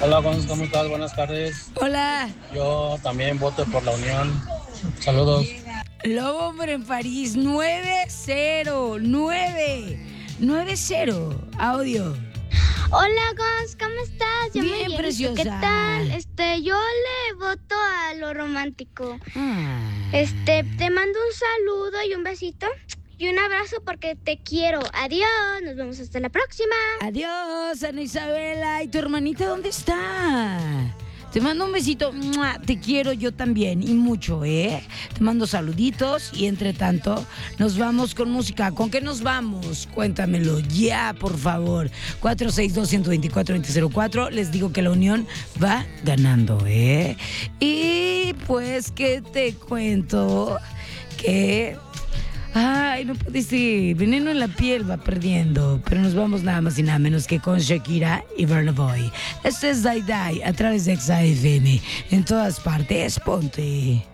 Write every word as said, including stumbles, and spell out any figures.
Hola, Gonz, ¿cómo estás? Buenas tardes. Hola. Yo también voto por la Unión. Saludos. Lobo Hombre en París, nueve cero, nueve, nueve cero, audio. Hola, Gonz, ¿cómo estás? Yo me Bien, llamo- preciosa. ¿Qué tal? Este, yo le voto a lo romántico. Ah. Este, te mando un saludo y un besito y un abrazo porque te quiero. Adiós, nos vemos hasta la próxima. Adiós, Ana Isabela. ¿Y tu hermanita dónde está? Te mando un besito. ¡Mua! Te quiero yo también y mucho, ¿eh? Te mando saluditos y entre tanto nos vamos con música. ¿Con qué nos vamos? Cuéntamelo ya, por favor. cuatro seis dos, uno dos cuatro, dos cero cuatro. Les digo que la Unión va ganando, ¿eh? Y pues, ¿qué te cuento? Que... Ay, no puede ser. Veneno en la piel va perdiendo. Pero nos vamos nada más y nada menos que con Shakira y Burna Boy. Este es Dai Dai a través de Exa F M. En todas partes, ponte.